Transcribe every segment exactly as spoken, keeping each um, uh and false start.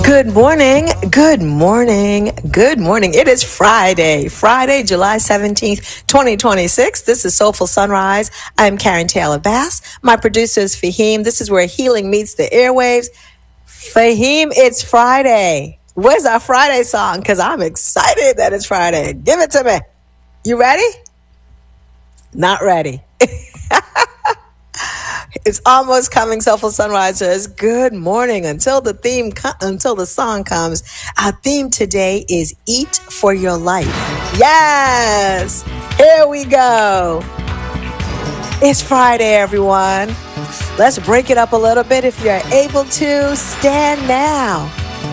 Good morning, good morning, good morning. It is Friday, Friday, July seventeenth, twenty twenty-six. This is Soulful Sunrise. I'm Karen Taylor Bass. My producer is Fahim. This is where healing meets the airwaves. Fahim, it's Friday. Where's our Friday song? Because I'm excited that it's Friday. Give it to me. You ready? Not ready. It's almost coming, Soulful Sunrisers. Good morning. Until the theme, co- until the song comes, our theme today is Eat for Your Life. Yes, here we go. It's Friday, everyone. Let's break it up a little bit. If you're able to, stand now.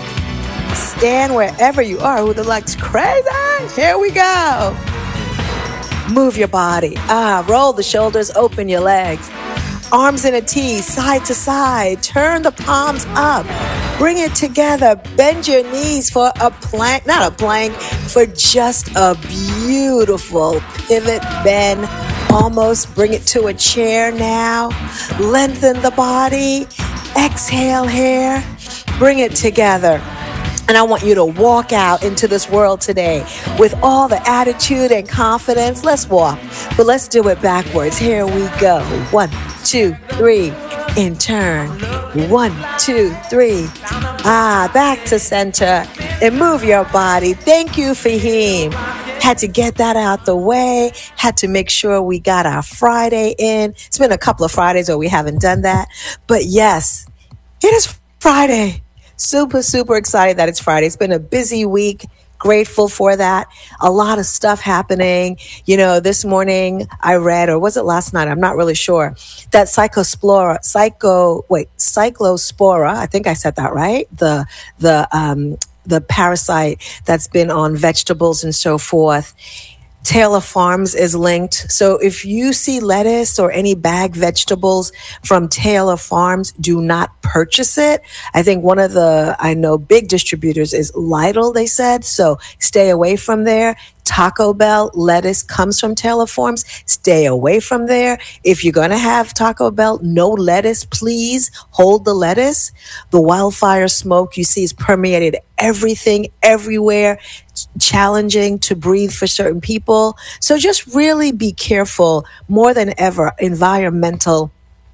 Stand wherever you are. Who the like's crazy? Here we go. Move your body. Ah, roll the shoulders, open your legs. Arms in a T, side to side. Turn the palms up. Bring it together. Bend your knees for a plank, not a plank, for just a beautiful pivot bend. Almost bring it to a chair now. Lengthen the body. Exhale here. Bring it together. And I want you to walk out into this world today with all the attitude and confidence. Let's walk, but let's do it backwards. Here we go. One, two, three, and turn. One, two, three. Ah, back to center and move your body. Thank you, Fahim. Had to get that out the way. Had to make sure we got our Friday in. It's been a couple of Fridays where we haven't done that. But yes, it is Friday. Super, super excited that it's Friday. It's been a busy week. Grateful for that. A lot of stuff happening. You know, this morning I read, or was it last night? I'm not really sure. That Cyclospora, Psycho, wait, Cyclospora. I think I said that right. The, the, um, the parasite that's been on vegetables and so forth. Taylor Farms is linked. So if you see lettuce or any bagged vegetables from Taylor Farms, do not purchase it. I think one of the, I know, big distributors is Lidl, they said. So stay away from there. Taco Bell lettuce comes from Taylor Farms. Stay away from there. If you're going to have Taco Bell, no lettuce, please hold the lettuce. The wildfire smoke you see is permeated everything, everywhere. Challenging to breathe for certain people. So just really be careful more than ever. Environmental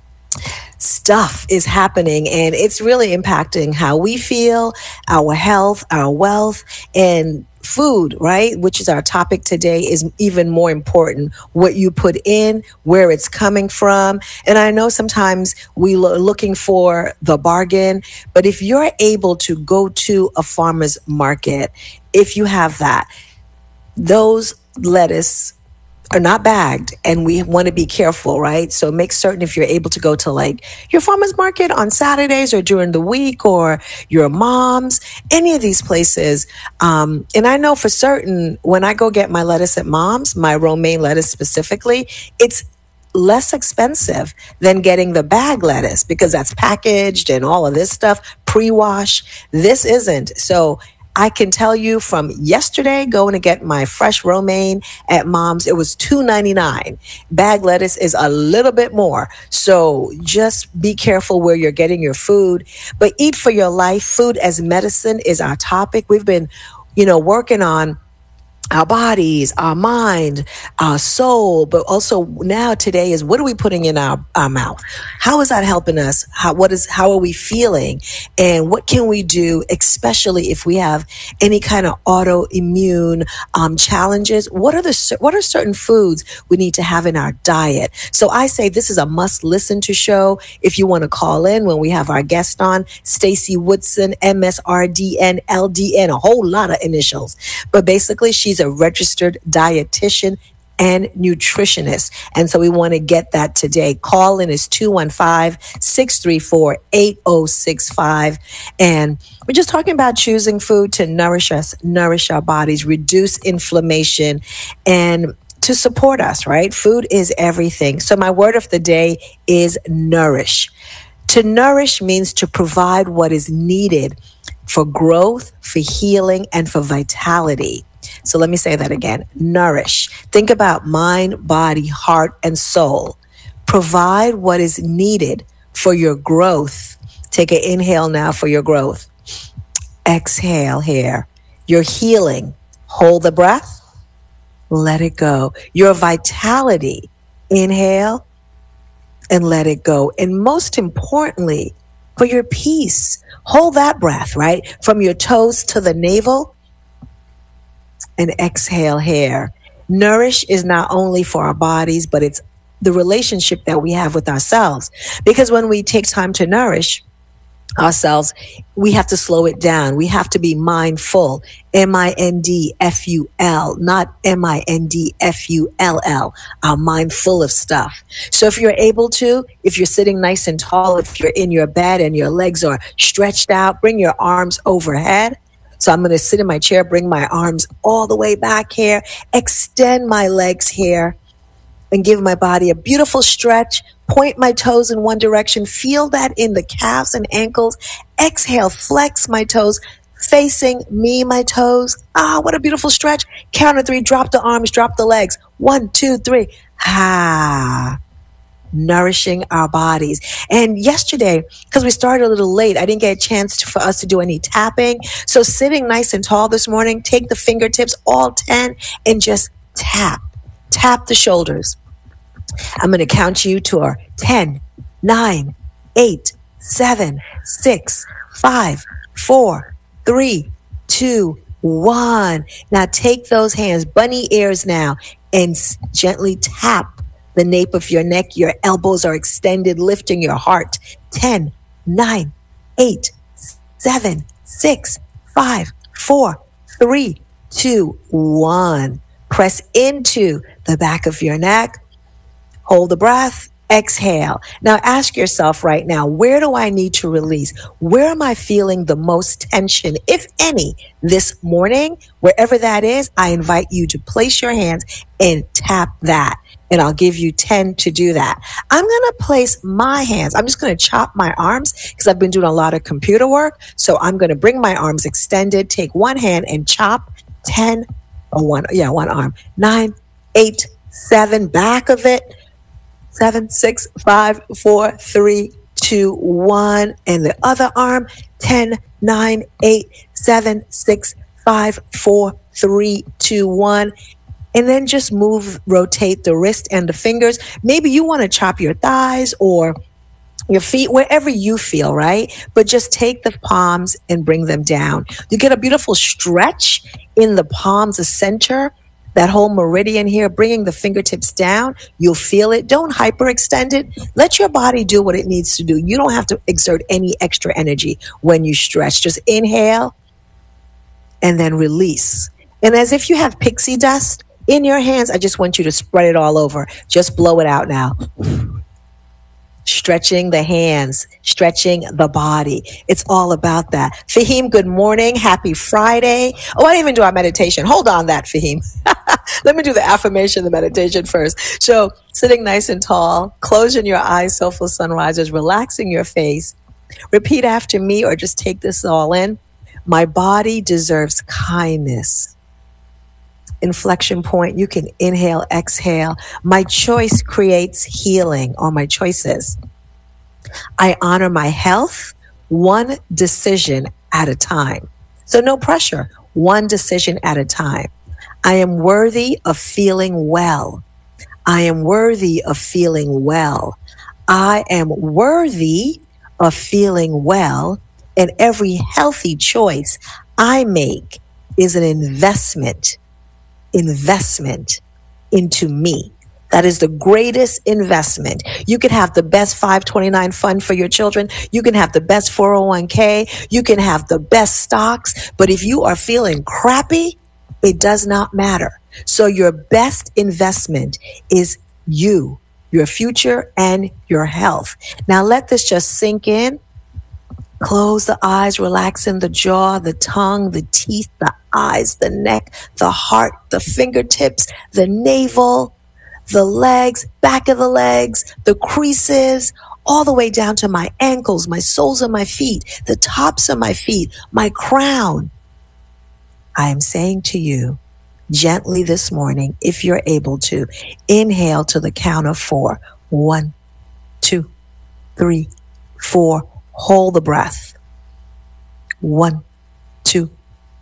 stuff is happening and it's really impacting how we feel, our health, our wealth, and food, right? Which is our topic today, is even more important. What you put in, where it's coming from. And I know sometimes we are looking for the bargain, but if you're able to go to a farmer's market, if you have that, those lettuce are not bagged, and we want to be careful, right? So make certain if you're able to go to like your farmer's market on Saturdays or during the week, or your mom's, any of these places. Um, and I know for certain when I go get my lettuce at mom's, my romaine lettuce specifically, it's less expensive than getting the bag lettuce because that's packaged and all of this stuff, pre-wash. This isn't. So I can tell you from yesterday going to get my fresh romaine at mom's, it was two ninety-nine. Bag lettuce is a little bit more. So just be careful where you're getting your food. But eat for your life. Food as medicine is our topic. We've been, you know, working on our bodies, our mind, our soul, but also now today is what are we putting in our, our mouth? How is that helping us? How, what is, how are we feeling? And what can we do, especially if we have any kind of autoimmune um, challenges? What are the, what are certain foods we need to have in our diet? So I say this is a must listen to show. If you want to call in when we have our guest on, Stacey Woodson, M S R D N, L D N, a whole lot of initials, but basically she's a registered dietitian and nutritionist. And so we want to get that today. Call in is two one five, six three four, eight oh six five. And we're just talking about choosing food to nourish us, nourish our bodies, reduce inflammation, and to support us, right? Food is everything. So my word of the day is nourish. To nourish means to provide what is needed for growth, for healing, and for vitality. So let me say that again. Nourish. Think about mind, body, heart, and soul. Provide what is needed for your growth. Take an inhale now for your growth. Exhale here. Your healing. Hold the breath. Let it go. Your vitality. Inhale and let it go. And most importantly, for your peace, hold that breath, right? From your toes to the navel, and exhale here. Nourish is not only for our bodies, but it's the relationship that we have with ourselves. Because when we take time to nourish ourselves, we have to slow it down. We have to be mindful. M I N D F U L, not M I N D F U L L. I'm mindful of stuff. So if you're able to, if you're sitting nice and tall, if you're in your bed and your legs are stretched out, bring your arms overhead. So I'm going to sit in my chair, bring my arms all the way back here, extend my legs here, and give my body a beautiful stretch. Point my toes in one direction. Feel that in the calves and ankles. Exhale, flex my toes, facing me, my toes. Ah, what a beautiful stretch. Count to three, drop the arms, drop the legs. One, two, three. Ah. Nourishing our bodies. And yesterday, because we started a little late, I didn't get a chance to, for us to do any tapping. So sitting nice and tall this morning, take the fingertips, all ten, and just tap. Tap the shoulders. I'm going to count you to our ten, nine, eight, seven, six, five, four, three, two, one. Now take those hands, bunny ears now, and gently tap the nape of your neck. Your elbows are extended, lifting your heart. ten, nine, eight, seven, six, five, four, three, two, one. Press into the back of your neck. Hold the breath. Exhale. Now ask yourself right now, where do I need to release? Where am I feeling the most tension, if any, this morning? Wherever that is, I invite you to place your hands and tap that. And I'll give you ten to do that. I'm going to place my hands. I'm just going to chop my arms because I've been doing a lot of computer work. So I'm going to bring my arms extended, take one hand and chop ten or one. Yeah, one arm. Nine, eight, seven, back of it. Seven, six, five, four, three, two, one. And the other arm. Ten, nine, eight, seven, six, five, four, three, two, one. And then just move, rotate the wrist and the fingers. Maybe you want to chop your thighs or your feet, wherever you feel, right? But just take the palms and bring them down. You get a beautiful stretch in the palms, the center, that whole meridian here, bringing the fingertips down. You'll feel it. Don't hyperextend it. Let your body do what it needs to do. You don't have to exert any extra energy when you stretch. Just inhale and then release. And as if you have pixie dust in your hands, I just want you to spread it all over. Just blow it out now. Stretching the hands, stretching the body. It's all about that. Fahim, good morning. Happy Friday. Oh, I didn't even do our meditation. Hold on that, Fahim. Let me do the affirmation, the meditation first. So sitting nice and tall, closing your eyes, soulful sunrisers, relaxing your face. Repeat after me or just take this all in. My body deserves kindness. Inflection point, you can inhale, exhale. My choice creates healing, or my choices. I honor my health one decision at a time. So no pressure, one decision at a time. I am worthy of feeling well. I am worthy of feeling well. I am worthy of feeling well, and every healthy choice I make is an investment investment into me. That is the greatest investment. You can have the best five twenty-nine fund for your children. You can have the best four oh one k. You can have the best stocks. But if you are feeling crappy, it does not matter. So your best investment is you, your future, and your health. Now let this just sink in. Close the eyes, relaxing the jaw, the tongue, the teeth, the eyes, the neck, the heart, the fingertips, the navel, the legs, back of the legs, the creases, all the way down to my ankles, my soles of my feet, the tops of my feet, my crown. I am saying to you gently this morning, if you're able to, inhale to the count of four. One, two, three, four. Hold the breath. One,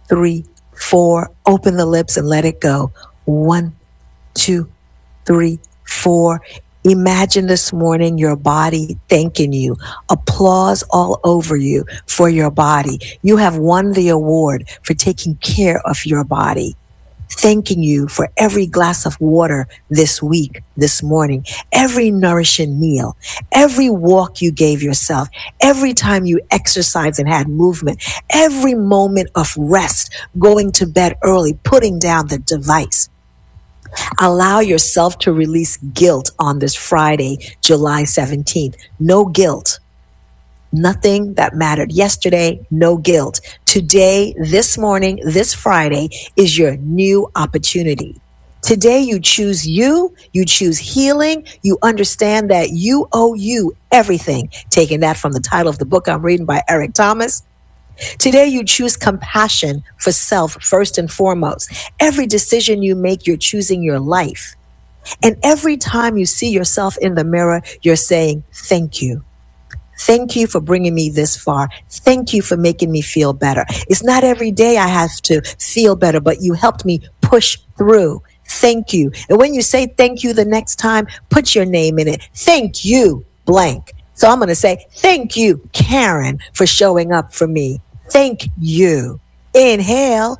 three, four. Open the lips and let it go. One, two, three, four. Imagine this morning your body thanking you. Applause all over you for your body. You have won the award for taking care of your body. Thanking you for every glass of water this week, this morning, every nourishing meal, every walk you gave yourself, every time you exercised and had movement, every moment of rest, going to bed early, putting down the device. Allow yourself to release guilt on this Friday, July seventeenth. No guilt. Nothing that mattered yesterday, no guilt. Today, this morning, this Friday is your new opportunity. Today you choose you, you choose healing, you understand that you owe you everything. Taking that from the title of the book I'm reading by Eric Thomas. Today you choose compassion for self first and foremost. Every decision you make, you're choosing your life. And every time you see yourself in the mirror, you're saying, thank you. Thank you for bringing me this far. Thank you for making me feel better. It's not every day I have to feel better, but you helped me push through. Thank you. And when you say thank you the next time, put your name in it. Thank you, blank. So I'm going to say, thank you, Karen, for showing up for me. Thank you. Inhale.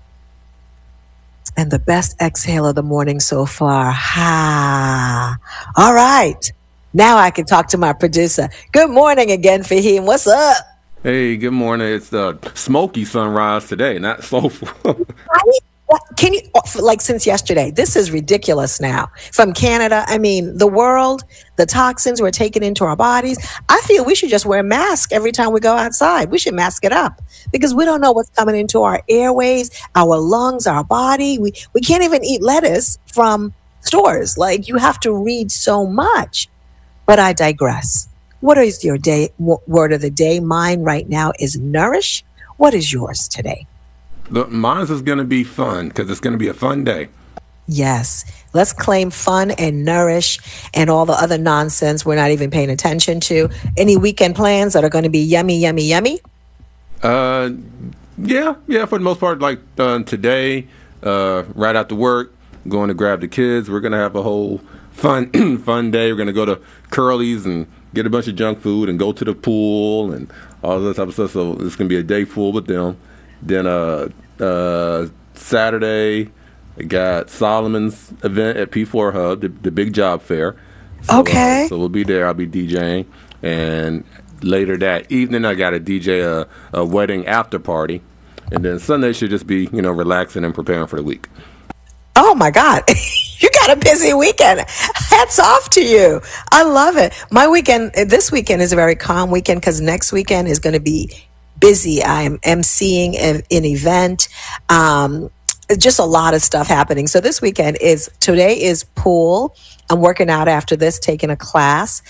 And the best exhale of the morning so far. Ha. All right. Now I can talk to my producer. Good morning again, Fahim. What's up? Hey, good morning. It's the smoky sunrise today, not soulful. Right? What, can you, like since yesterday, this is ridiculous now. From Canada, I mean, the world, the toxins we're taking into our bodies. I feel we should just wear a mask every time we go outside. We should mask it up because we don't know what's coming into our airways, our lungs, our body. We, we can't even eat lettuce from stores. Like you have to read so much. But I digress. What is your day w- word of the day? Mine right now is nourish. What is yours today? The, mine's is going to be fun because it's going to be a fun day. Yes. Let's claim fun and nourish and all the other nonsense we're not even paying attention to. Any weekend plans that are going to be yummy, yummy, yummy? Uh, yeah, yeah, for the most part, like uh, today, uh, right after work, going to grab the kids. We're going to have a whole fun fun day. We're going to go to Curly's and get a bunch of junk food and go to the pool and all this type of stuff. So it's going to be a day full with them. Then uh, uh, Saturday, I got Solomon's event at P four Hub, the, the big job fair. So, okay. Uh, so we'll be there. I'll be DJing. And later that evening, I got to D J a, a wedding after party. And then Sunday should just be, you know, relaxing and preparing for the week. Oh, my God. You got a busy weekend. Hats off to you. I love it. My weekend, this weekend is a very calm weekend because next weekend is going to be busy. I am emceeing an, an event. Um, just a lot of stuff happening. So this weekend is, today is pool. I'm working out after this, taking a class.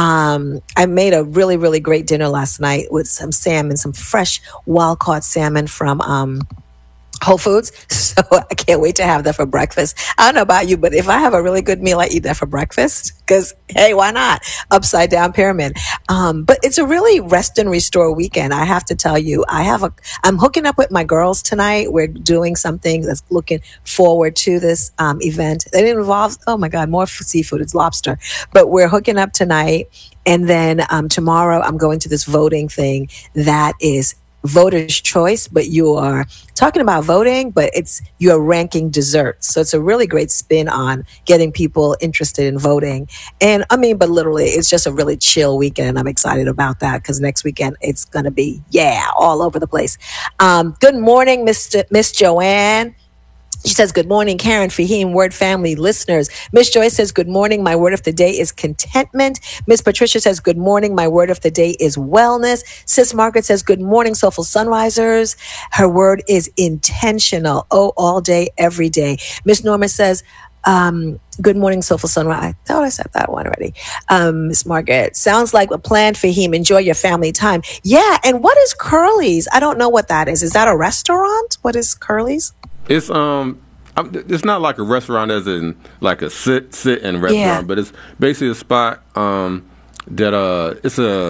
Um, I made a really, really great dinner last night with some salmon, some fresh wild caught salmon from, um, Whole Foods. So I can't wait to have that for breakfast. I don't know about you, but if I have a really good meal, I eat that for breakfast because, hey, why not? Upside down pyramid. Um, but it's a really rest and restore weekend. I have to tell you, I have a, I'm hooking up with my girls tonight. We're doing something that's looking forward to this um, event. It involves, oh my God, more seafood. It's lobster, but we're hooking up tonight. And then um, tomorrow I'm going to this voting thing that is voter's choice, but you are talking about voting, but it's you're ranking desserts. So it's a really great spin on getting people interested in voting. And I mean, but literally, it's just a really chill weekend. And I'm excited about that because next weekend it's going to be, yeah, all over the place. Um, good morning, Mister Miss Joanne. She says, good morning, Karen, Fahim, Word Family listeners. Miss Joyce says, good morning. My word of the day is contentment. Miss Patricia says, good morning. My word of the day is wellness. Sis Margaret says, good morning, Soulful Sunrisers. Her word is intentional. Oh, all day, every day. Miss Norma says, um, good morning, Soulful Sunrise. I thought I said that one already. Um, Miss Margaret, sounds like a plan for him. Enjoy your family time. Yeah. And what is Curly's? I don't know what that is. Is that a restaurant? What is Curly's? It's um, it's not like a restaurant as in like a sit sit in restaurant, Yeah. but it's basically a spot um that uh it's a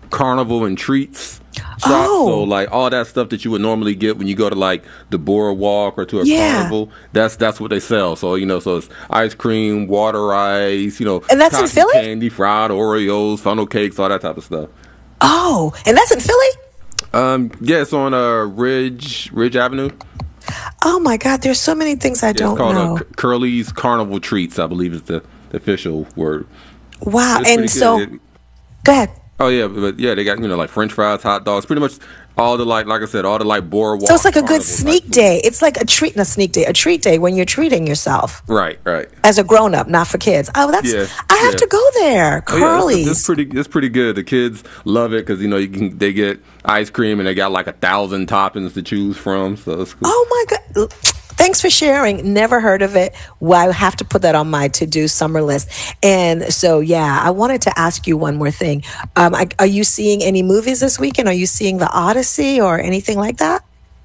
carnival and treats shop. Oh. So like all that stuff that you would normally get when you go to like the boardwalk or to a Yeah. carnival, that's that's what they sell. So you know, so it's ice cream, water ice, you know, And that's in cotton Philly? candy, fried Oreos, funnel cakes, all that type of stuff. Oh, and that's in Philly? Um, yeah, it's on uh Ridge Ridge Avenue. Oh my God, there's so many things I Yeah, don't it's called know. Uh, Curly's Carnival Treats, I believe is the, the official word. Wow. It's And pretty so, good. go ahead. Oh yeah, but yeah, they got you know like French fries, hot dogs, pretty much all the like like I said, all the like boardwalk. So it's like a good carnival sneak type food. day. It's like a treat, not sneak day, a treat day when you're treating yourself Right, right. as a grown up, not for kids. Oh, that's, Yeah, I have yeah. to go there. Oh, yeah, it's- Curly's. it's, pretty. It's pretty good. The kids love it because you know you can they get ice cream and they got like a thousand toppings to choose from. So it's cool. Oh my God. Thanks for sharing. Never heard of it. Well, I have to put that on my to-do summer list. And so, yeah, I wanted to ask you one more thing. Um, I, are you seeing any movies this weekend? Are you seeing The Odyssey or anything like that?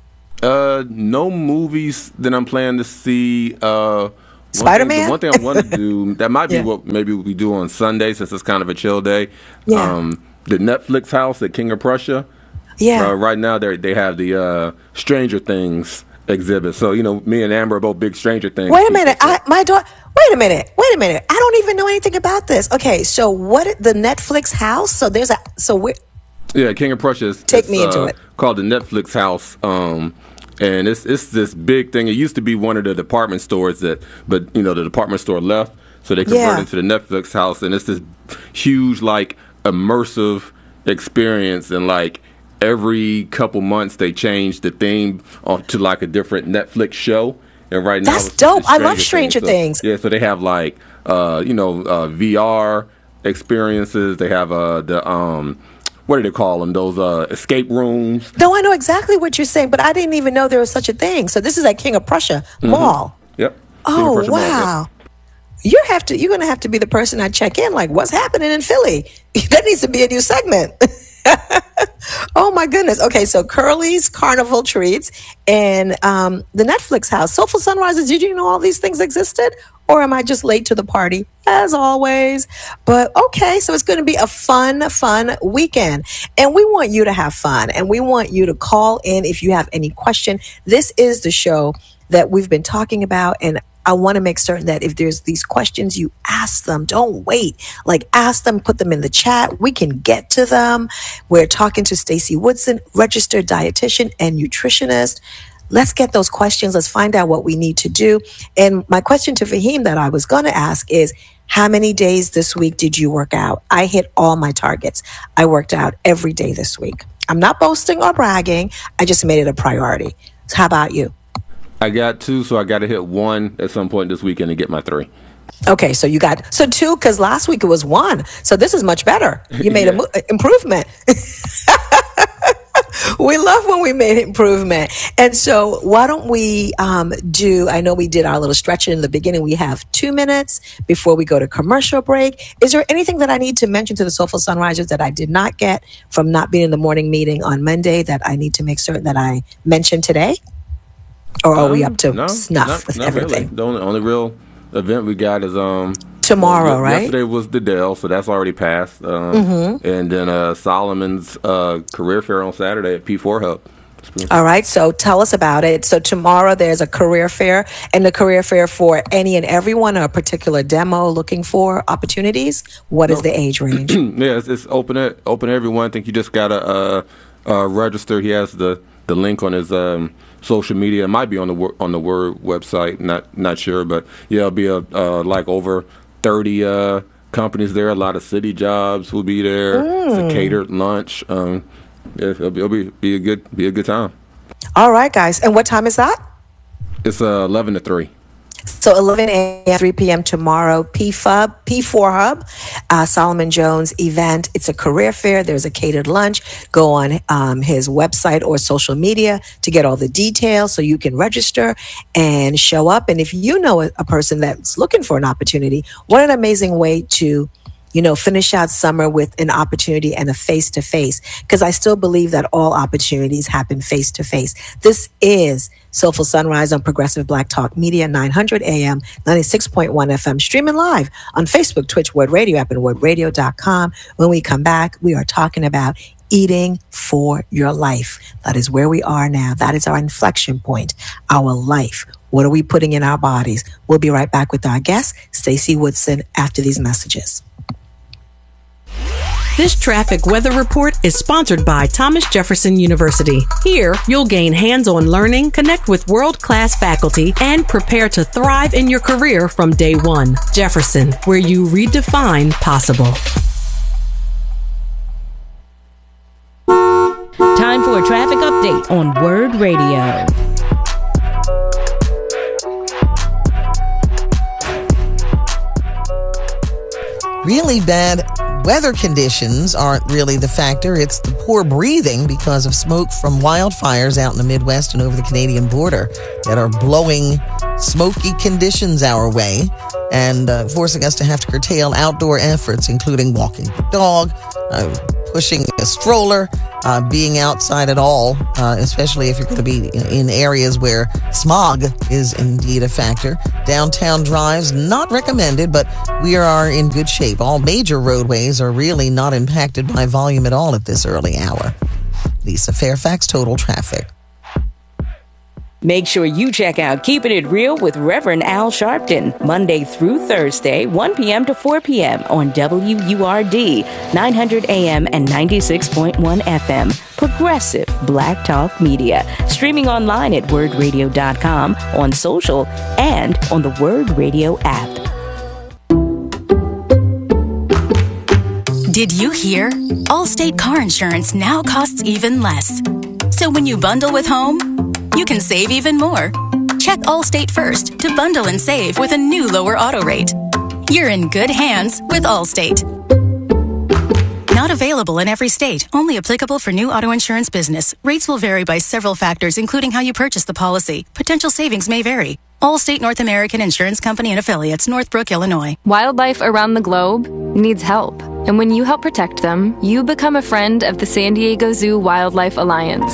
Uh, no movies that I'm planning to see. Uh, one thing- Spider-Man? the One thing I want to do that might be Yeah. what maybe we do on Sunday since it's kind of a chill day. Yeah. Um, the Netflix house at King of Prussia. Yeah. Uh, right now they they have the uh, Stranger Things exhibit. So you know, me and Amber are both big Stranger Things. Wait a people, minute. so- I, my daughter. Wait a minute. Wait a minute. I don't even know anything about this. Okay, so what? The Netflix house. So there's a. So we. Yeah, King of Prussia is Take it's, me into uh, it. called the Netflix House. Um, and it's it's this big thing. It used to be one of the department stores that, but you know, the department store left, so they converted Yeah. into the Netflix House, and it's this huge, like, immersive experience, and like every couple months they change the theme on to like a different Netflix show. And right now, That's it's- dope. it's I love Stranger So, Things. yeah, so they have like uh, you know uh, V R experiences. They have uh, the um, what do they call them? Those uh, escape rooms. No, I know exactly what you're saying, but I didn't even know there was such a thing. So this is at King of Prussia Mall. Yep. King of Oh Prussia Mall, yep. wow. You have to. You're going to have to be the person I check in. Like, what's happening in Philly? That needs to be a new segment. Oh my goodness. Okay, so Curly's Carnival Treats and um, the Netflix house. Soulful Sunrises. Did you know all these things existed, or am I just late to the party as always? But okay, so it's going to be a fun, fun weekend, and we want you to have fun, and we want you to call in if you have any question. This is the show that we've been talking about, and I want to make certain that if there's these questions, you ask them. Don't wait. Like, ask them, put them in the chat. We can get to them. We're talking to Stacey Woodson, registered dietitian and nutritionist. Let's get those questions. Let's find out what we need to do. And my question to Fahim that I was going to ask is, how many days this week did you work out? I hit all my targets. I worked out every day this week. I'm not boasting or bragging. I just made it a priority. So how about you? I got two, so I got to hit one at some point this weekend to get my three. Okay, so you got so two because last week it was one. So this is much better. You made Yeah. an mo- improvement. We love when we made improvement. And so why don't we um, do, I know we did our little stretching in the beginning. We have two minutes before we go to commercial break. Is there anything that I need to mention to the Soulful Sunrisers that I did not get from not being in the morning meeting on Monday that I need to make certain that I mention today? Or are we Um, up to no, snuff not- with not really. everything? The only, only real event we got is um Tomorrow, well, ye- right? Yesterday was the Dell, so that's already passed. Um, Mm-hmm. And then uh, Solomon's uh, career fair on Saturday at P four Hub. All right, so tell us about it. So tomorrow there's a career fair, and the career fair for any and everyone, or a particular demo looking for opportunities. What is the age range? Yeah, it's, it's open to open to everyone. I think you just gotta uh, uh, register. He has the, the link on his um, social media. It might be on the Wor- on the Word website. Not not sure, but yeah, it'll be a uh, like over thirty uh, companies there. A lot of city jobs will be there. It's a catered lunch. Um, yeah, it'll be, it'll be be a good be a good time. All right, guys. And what time is that? It's uh, eleven to three. So eleven a.m., three p.m. tomorrow, P F U B, P four Hub, uh, Solomon Jones event. It's a career fair. There's a catered lunch. Go on um, his website or social media to get all the details so you can register and show up. And if you know a, a person that's looking for an opportunity, what an amazing way to you know, finish out summer with an opportunity and a face-to-face, because I still believe that all opportunities happen face-to-face. This is Soulful Sunrise on Progressive Black Talk Media, nine hundred A M, ninety-six point one F M, streaming live on Facebook, Twitch, Word Radio app, and word radio dot com. When we come back, we are talking about eating for your life. That is where we are now. That is our inflection point, our life. What are we putting in our bodies? We'll be right back with our guest, Stacey Woodson, after these messages. This traffic weather report is sponsored by Thomas Jefferson University. Here, you'll gain hands-on learning, connect with world-class faculty, and prepare to thrive in your career from day one. Jefferson, where you redefine possible. Time for a traffic update on Word Radio. Really bad weather conditions aren't really the factor. It's the poor breathing because of smoke from wildfires out in the Midwest and over the Canadian border that are blowing smoky conditions our way and uh, forcing us to have to curtail outdoor efforts, including walking the dog, uh, pushing a stroller, uh, being outside at all, uh, especially if you're going to be in areas where smog is indeed a factor. Downtown drives, not recommended, but we are in good shape. All major roadways are really not impacted by volume at all at this early hour. Lisa Fairfax, Total Traffic. Make sure you check out Keeping It Real with Reverend Al Sharpton, Monday through Thursday, one p.m. to four p.m. on W U R D, nine hundred A M and ninety-six point one F M. Progressive Black Talk Media. Streaming online at word radio dot com, on social, and on the Word Radio app. Did you hear? Allstate car insurance now costs even less. So when you bundle with home, you can save even more. Check Allstate first to bundle and save with a new lower auto rate. You're in good hands with Allstate. Not available in every state. Only applicable for new auto insurance business. Rates will vary by several factors, including how you purchase the policy. Potential savings may vary. Allstate North American Insurance Company and Affiliates, Northbrook, Illinois. Wildlife around the globe needs help. And when you help protect them, you become a friend of the San Diego Zoo Wildlife Alliance.